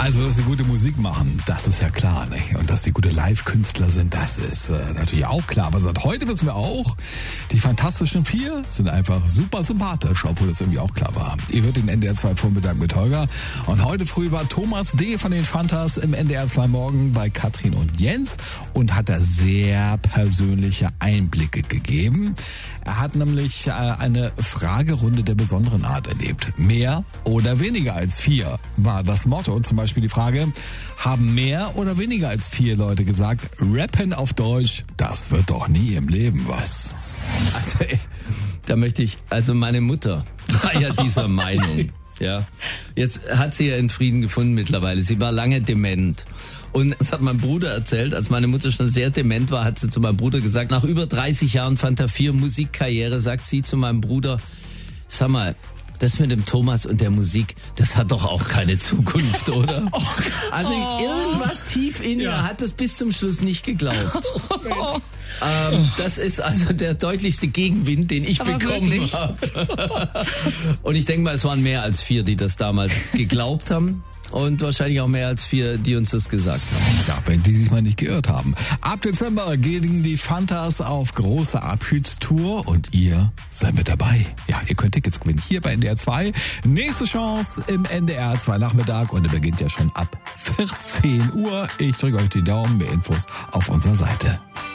Also, dass sie gute Musik machen, das ist ja klar, nicht? Und dass sie gute Live-Künstler sind, das ist natürlich auch klar. Aber seit heute wissen wir auch, die Fantastischen Vier sind einfach super sympathisch, obwohl das irgendwie auch klar war. Ihr hört den NDR 2 Vormittag mit Holger. Und heute früh war Thomas D. von den Fantas im NDR 2 Morgen bei Katrin und Jens und hat da sehr persönliche Einblicke gegeben. Er hat nämlich eine Fragerunde der besonderen Art erlebt. Mehr oder weniger als 4 war das Motto. Zum Beispiel die Frage, haben mehr oder weniger als 4 Leute gesagt, Rappen auf Deutsch, das wird doch nie im Leben was. Also, da möchte ich, also meine Mutter war ja dieser Meinung. Ja, jetzt hat sie ja in Frieden gefunden mittlerweile. Sie war lange dement. Und das hat mein Bruder erzählt, als meine Mutter schon sehr dement war, hat sie zu meinem Bruder gesagt, nach über 30 Jahren Fanta 4 Musikkarriere, sagt sie zu meinem Bruder, sag mal, das mit dem Thomas und der Musik, das hat doch auch keine Zukunft, oder? Also irgendwas tief in ihr hat das bis zum Schluss nicht geglaubt. Das ist also der deutlichste Gegenwind, den ich bekommen habe. Und ich denke mal, es waren mehr als 4, die das damals geglaubt haben. Und wahrscheinlich auch mehr als 4, die uns das gesagt haben. Ja, wenn die sich mal nicht geirrt haben. Ab Dezember gehen die Fantas auf große Abschiedstour und ihr seid mit dabei. Ja, ihr könnt Tickets gewinnen hier bei NDR 2. Nächste Chance im NDR 2 Nachmittag und der beginnt ja schon ab 14 Uhr. Ich drücke euch die Daumen, mehr Infos auf unserer Seite.